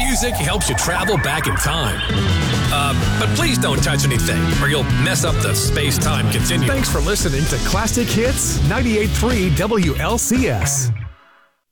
music helps you travel back in time. But please don't touch anything, or you'll mess up the space-time continuum. Thanks for listening to Classic Hits 98.3 WLCS.